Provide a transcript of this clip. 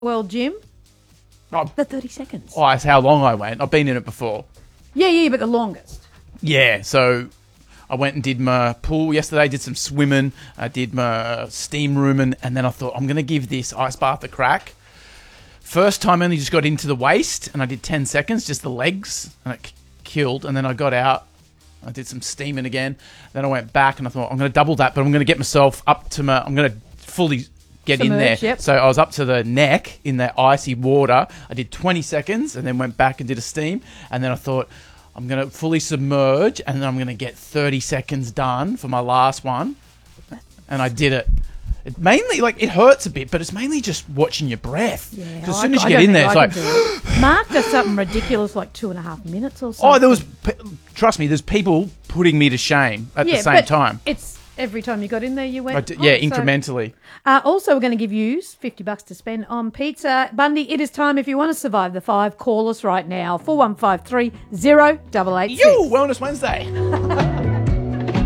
Well, Jim, Oh, the 30 seconds. oh, that's how long I went. I've been in it before. Yeah, but the longest. Yeah, so I went and did my pool yesterday, did some swimming, I did my steam rooming, and then I thought, I'm going to give this ice bath a crack. First time I only just got into the waist, and I did 10 seconds, just the legs, and it killed. And then I got out, I did some steaming again. Then I went back, and I thought, I'm going to double that, but I'm going to get myself up to I'm going to fully get in there. Submerge, yep. So I was up to the neck in that icy water. I did 20 seconds, and then went back and did a steam. And then I thought, I'm going to fully submerge, and then I'm going to get 30 seconds done for my last one. And I did it. It mainly, it hurts a bit, but it's mainly just watching your breath. Yeah, Because as soon as you get in there, it's like... Mark does something ridiculous like 2.5 minutes or something. Oh, trust me, there's people putting me to shame at the same time. It's every time you got in there, you went... Incrementally. Also, we're going to give you $50 to spend on pizza. Bundy, it is time if you want to survive the 5, call us right now. 4153 0886. Yo, Wellness Wednesday.